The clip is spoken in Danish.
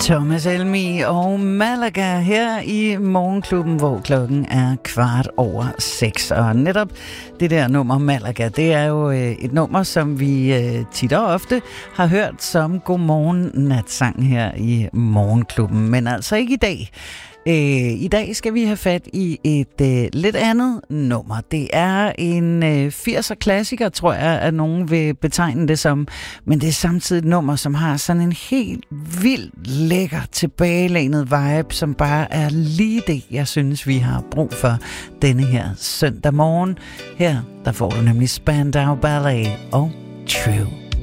Thomas Helmig og Malaga her i Morgenklubben, hvor klokken er 6:15. Og netop det der nummer Malaga, det er jo et nummer, som vi tit og ofte har hørt som godmorgen natsang her i Morgenklubben. Men altså ikke i dag. I dag skal vi have fat i et lidt andet nummer. Det er en 80'er klassiker, tror jeg, at nogen vil betegne det som. Men det er samtidig et nummer, som har sådan en helt vildt lækker tilbagelænet vibe, som bare er lige det, jeg synes, vi har brug for denne her søndag morgen. Her, der får du nemlig Spandau Ballet og True.